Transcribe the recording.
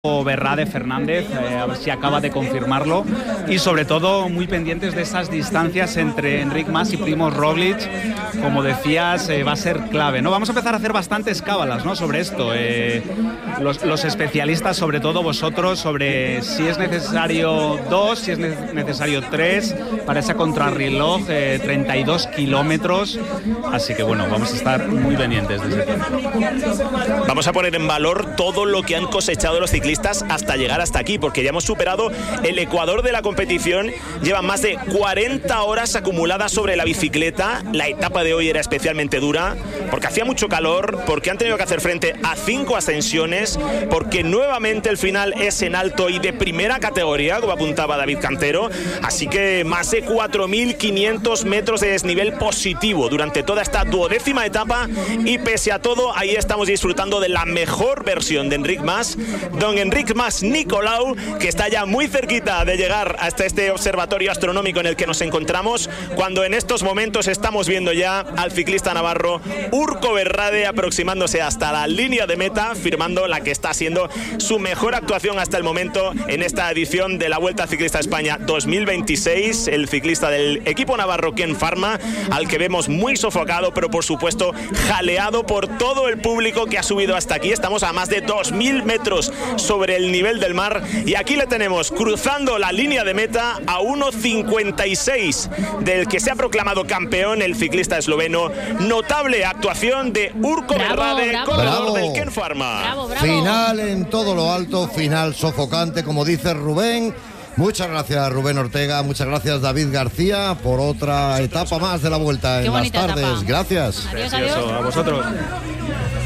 Berrade Fernández, a ver si acaba de confirmarlo, y sobre todo muy pendientes de esas distancias entre Enric Mas y Primož Roglič. Como decías, va a ser clave, ¿no? Vamos a empezar a hacer bastantes cábalas, ¿no?, sobre esto, los especialistas, sobre todo vosotros, sobre si es necesario 2, si es necesario 3 para esa contrarreloj, 32 kilómetros, así que bueno, vamos a estar muy pendientes de ese tema. Vamos a poner en valor todo lo que han cosechado los ciclistas hasta llegar hasta aquí, porque ya hemos superado el ecuador de la competición. Llevan más de 40 horas acumuladas sobre la bicicleta. La etapa de hoy era especialmente dura porque hacía mucho calor, porque han tenido que hacer frente a 5 ascensiones, porque nuevamente el final es en alto y de primera categoría, como apuntaba David Cantero. Así que más de 4.500 metros de desnivel positivo durante toda esta 12ª etapa, y pese a todo ahí estamos disfrutando de la mejor versión de Enric Mas, don Enric Mas Nicolau, que está ya muy cerquita de llegar hasta este observatorio astronómico en el que nos encontramos, cuando en estos momentos estamos viendo ya al ciclista navarro Urko Berrade aproximándose hasta la línea de meta, firmando la que está siendo su mejor actuación hasta el momento en esta edición de la Vuelta Ciclista a España 2026, el ciclista del equipo navarro Ken Pharma, al que vemos muy sofocado, pero por supuesto jaleado por todo el público que ha subido hasta aquí. Estamos a más de 2.000 metros sobre el nivel del mar, y aquí le tenemos cruzando la línea de meta a 1.56 del que se ha proclamado campeón, el ciclista esloveno. Notable actuación de Urko Berrade, corredor del Ken Pharma. Bravo, bravo. Final en todo lo alto, final sofocante, como dice Rubén. Muchas gracias, Rubén Ortega, muchas gracias, David García, por otra etapa más de la Vuelta en las tardes. Etapa. Gracias. Adiós, Precioso, adiós. a vosotros.